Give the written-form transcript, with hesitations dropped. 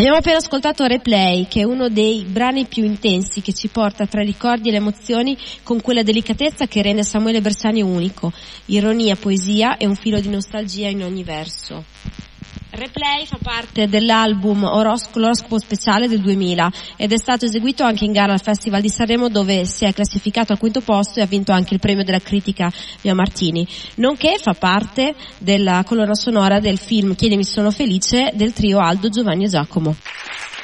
Abbiamo appena ascoltato Replay, che è uno dei brani più intensi, che ci porta tra i ricordi e le emozioni con quella delicatezza che rende Samuele Bersani unico. Ironia, poesia e un filo di nostalgia in ogni verso. Replay fa parte dell'album l'oroscopo speciale del 2000 ed è stato eseguito anche in gara al Festival di Sanremo, dove si è classificato al quinto posto e ha vinto anche il premio della critica Via Martini, nonché fa parte della colonna sonora del film Chiedimi se sono felice del trio Aldo, Giovanni e Giacomo.